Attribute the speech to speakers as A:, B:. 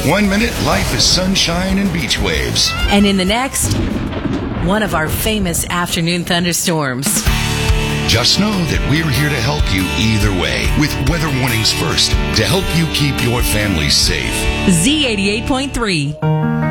A: 1 minute, life is sunshine and beach waves.
B: And in the next, one of our famous afternoon thunderstorms.
A: Just know that we're here to help you either way with Weather Warnings First to help you keep your family safe.
B: Z88.3.